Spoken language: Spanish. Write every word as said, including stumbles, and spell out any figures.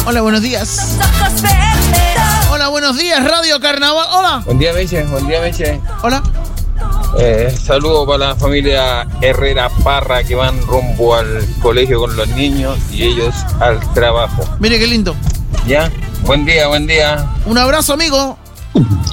Hola, buenos días. Hola, buenos días, Radio Carnaval. Hola. Buen día, Meche. Buen día, Meche. Hola. Eh, saludos para la familia Herrera Parra que van rumbo al colegio con los niños y ellos al trabajo. Mire qué lindo. ¿Ya? Buen día, buen día. Un abrazo, amigo.